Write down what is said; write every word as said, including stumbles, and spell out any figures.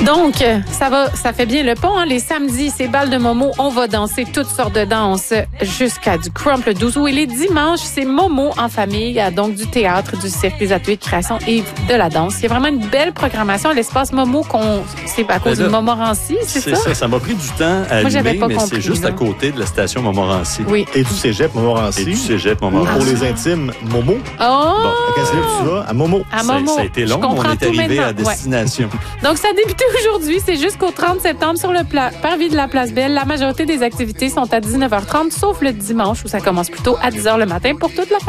Donc, ça va, ça fait bien le pont. Hein? Les samedis, c'est bal de Momo. On va danser toutes sortes de danses jusqu'à du crump le douze août. Et les dimanches, c'est Momo en famille. Il y a donc du théâtre, du cirque, des ateliers de création et de la danse. Il y a vraiment une belle programmation. L'espace Momo, qu'on, c'est à cause de Montmorency, c'est, c'est ça? C'est ça. Ça m'a pris du temps à Moi, allumer, pas mais compris, c'est juste là. à côté de la station Montmorency. Oui. Et du cégep Montmorency. Et du cégep Montmorency. Pour les intimes, Momo. Oh! À quel cégep tu vas? À Momo. À Ça, Momo. ça a été long, Je mais on comprends est tout arrivé à maintenant. destination. Ouais. Donc, ça a débuté aujourd'hui. C'est jusqu'au trente septembre sur le pla- parvis de la Place Belle. La majorité des activités sont à dix-neuf heures trente, sauf le dimanche où ça commence plutôt à dix heures le matin pour toute la